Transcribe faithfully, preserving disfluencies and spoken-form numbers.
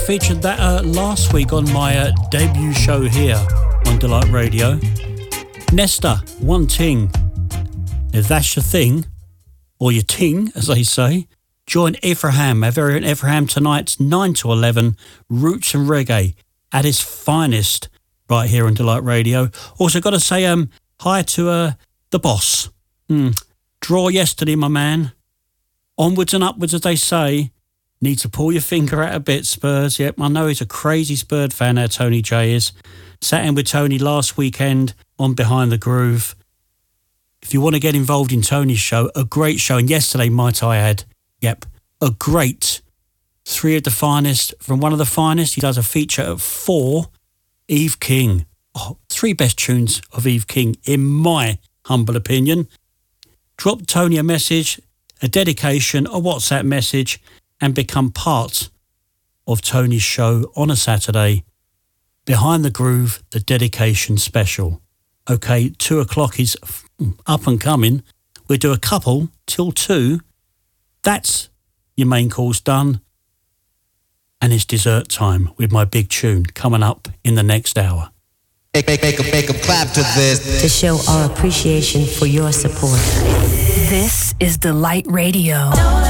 featured that uh, last week on my uh, debut show here on Delight Radio. Nesta, One Ting. If that's your thing, or your ting, as they say, join Ephraim, our very own Ephraim, tonight, nine to eleven, Roots and Reggae at its finest right here on Delight Radio. Also got to say um hi to uh, the boss. Hmm. Draw yesterday, my man. Onwards and upwards, as they say. Need to pull your finger out a bit, Spurs. Yep, I know he's a crazy Spurs fan, our Tony J is. Sat in with Tony last weekend on Behind the Groove. If you want to get involved in Tony's show, a great show, and yesterday, might I add, yep, a great three of the finest from one of the finest. He does a feature at four, Eve King. Oh, three best tunes of Eve King, in my humble opinion. Drop Tony a message, a dedication, a WhatsApp message, and become part of Tony's show on a Saturday. Behind the Groove, the dedication special. Okay, two o'clock is up and coming. We'll do a couple till two. That's your main course done. And it's dessert time with my big tune coming up in the next hour. Make, make, make, make 'em clap to this. To show our appreciation for your support. This is Delight Radio.